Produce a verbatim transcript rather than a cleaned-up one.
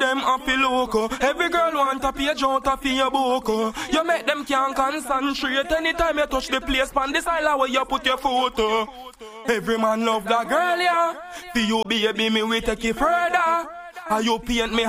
them happy loco. Every girl want a page out of your book. You make them can't concentrate anytime you touch the place on this island where you put your photo. Every man love that girl, yeah. For you baby, me we take it further. How you paint me